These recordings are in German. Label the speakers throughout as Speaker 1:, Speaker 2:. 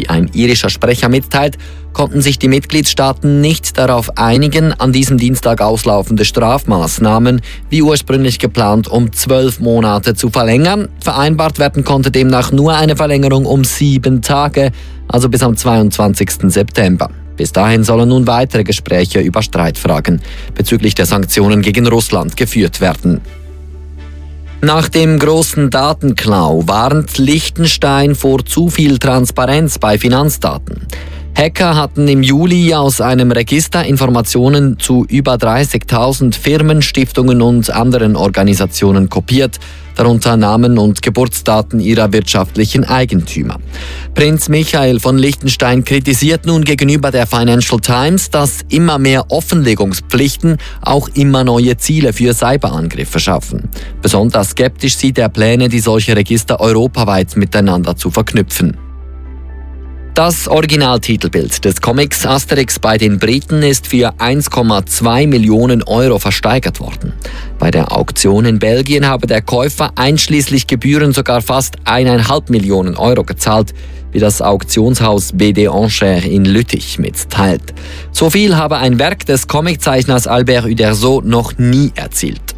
Speaker 1: Wie ein irischer Sprecher mitteilt, konnten sich die Mitgliedstaaten nicht darauf einigen, an diesem Dienstag auslaufende Strafmaßnahmen, wie ursprünglich geplant, um 12 Monate zu verlängern. Vereinbart werden konnte demnach nur eine Verlängerung um 7 Tage, also bis am 22. September. Bis dahin sollen nun weitere Gespräche über Streitfragen bezüglich der Sanktionen gegen Russland geführt werden. Nach dem großen Datenklau warnt Liechtenstein vor zu viel Transparenz bei Finanzdaten. Hacker hatten im Juli aus einem Register Informationen zu über 30.000 Firmen, Stiftungen und anderen Organisationen kopiert, darunter Namen und Geburtsdaten ihrer wirtschaftlichen Eigentümer. Prinz Michael von Liechtenstein kritisiert nun gegenüber der Financial Times, dass immer mehr Offenlegungspflichten auch immer neue Ziele für Cyberangriffe schaffen. Besonders skeptisch sieht er Pläne, die solche Register europaweit miteinander zu verknüpfen. Das Originaltitelbild des Comics Asterix bei den Briten ist für 1,2 Millionen Euro versteigert worden. Bei der Auktion in Belgien habe der Käufer einschließlich Gebühren sogar fast 1,5 Millionen Euro gezahlt, wie das Auktionshaus BD Enchères in Lüttich mitteilt. So viel habe ein Werk des Comiczeichners Albert Uderzo noch nie erzielt.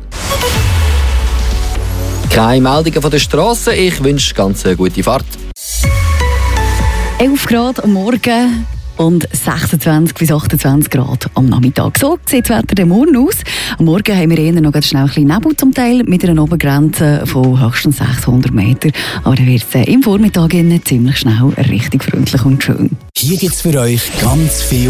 Speaker 1: Keine Meldungen von der Strasse, ich wünsche ganz eine gute Fahrt.
Speaker 2: 11 Grad am Morgen und 26 bis 28 Grad am Nachmittag. So sieht das Wetter morgen aus. Am Morgen haben wir eher noch ganz schnell ein bisschen Nebel zum Teil mit einer Obergrenze von höchstens 600 Meter. Aber dann wird es im Vormittag ziemlich schnell richtig freundlich und schön.
Speaker 3: Hier gibt es für euch ganz viel